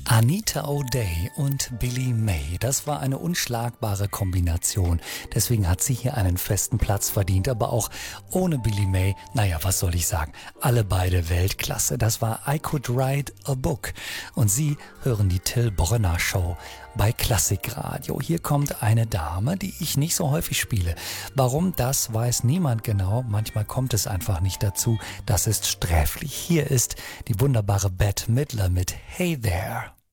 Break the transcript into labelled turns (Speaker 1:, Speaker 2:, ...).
Speaker 1: Anita O'Day und Billie May, das war eine unschlagbare Kombination. Deswegen hat sie hier einen festen Platz verdient, aber auch ohne Billie May, naja, was soll ich sagen, alle beide Weltklasse. Das war I Could Write a Book. Und Sie hören die Till Brönner Show bei Klassikradio. Hier kommt eine Dame, die ich nicht so häufig spiele. Warum, das weiß niemand genau. Manchmal kommt es einfach nicht dazu. Das ist sträflich. Hier ist die wunderbare Bette Midler mit Hey There.